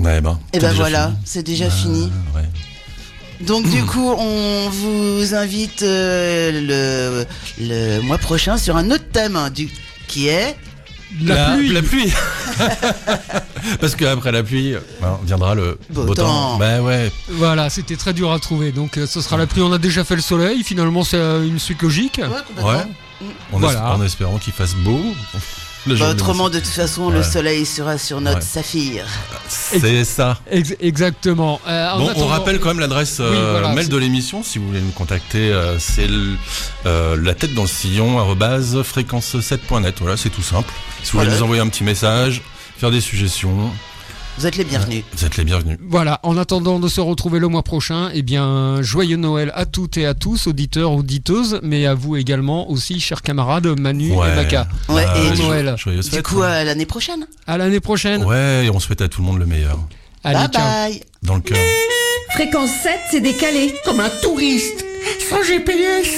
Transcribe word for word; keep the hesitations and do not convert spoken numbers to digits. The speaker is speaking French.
Ouais, ben, Et ben déjà voilà, fini. c'est déjà Ah, fini. Ouais. Donc du coup, on vous invite euh, le, le mois prochain sur un autre thème hein, du, qui est... La, pluie. La pluie. Parce qu'après la pluie, ben, viendra le Beau beau, temps. temps. Ben ouais. Voilà, c'était très dur à trouver. Donc euh, ce sera la pluie. On a déjà fait le soleil. Finalement, c'est euh, une suite logique. Ouais, complètement. Ouais. En, Voilà. es- en espérant qu'il fasse beau. Le Bah, jour de autrement, de toute façon, le Ouais. soleil sera sur notre Ouais. saphir. C'est ça. Ex- exactement. Euh, en Bon, attendant- on rappelle quand même l'adresse euh, Oui, voilà, mail c'est- de l'émission si vous voulez nous contacter. euh, c'est le- euh, la tête dans le sillon arobase fréquence sept point net. Voilà, c'est tout simple. Si vous voulez Voilà. nous envoyer un petit message, faire des suggestions, Vous êtes les bienvenus. vous êtes les bienvenus. Voilà, en attendant de se retrouver le mois prochain, eh bien, joyeux Noël à toutes et à tous, auditeurs, auditeuses, mais à vous également aussi, chers camarades Manu Ouais. et Maca. Ouais, Ah, et Bon du, Noël. Joyeuse du fête, coup, hein. à l'année prochaine. À l'année prochaine. Ouais, et on souhaite à tout le monde le meilleur. Allez, bye ciao. bye. Dans le cœur. Fréquence sept, c'est décalé. Comme un touriste, sans G P S.